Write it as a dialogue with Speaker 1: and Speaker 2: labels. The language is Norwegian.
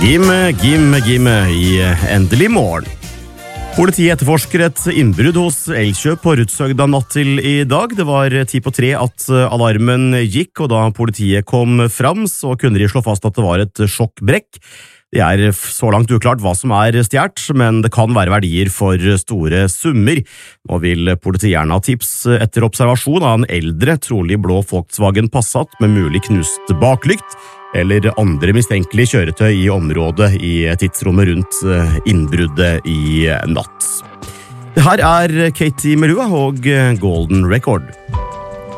Speaker 1: Gimme i endelig morgen. Politiet etterforsker et innbrudd hos Elkjøp på Rudshøgda natt til i dag. Det var 2:10 at alarmen gikk, og da politiet kom fram, så kunne de slå fast at det var et sjokkbrekk. Det er så langt uklart hva som er stjert, men det kan være verdier for store summer. Nå vil politiet gjerne ha tips etter observasjon av en eldre, trolig blå Volkswagen Passat med mulig knust baklykt, eller andre mistenkelige kjøretøy i området i tidsrommet rundt innbruddet i natt. Det her er Katie Melua og Golden Record.